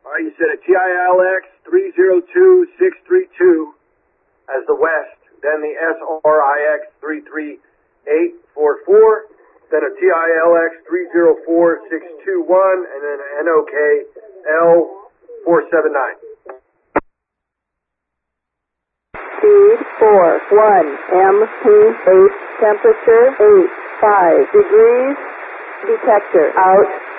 All right, you said a TILX 302632 as the west, then the SRIX 33844, then a TILX 304621, and then an NOK L479. Speed 41, MP8, temperature 85 degrees, detector out.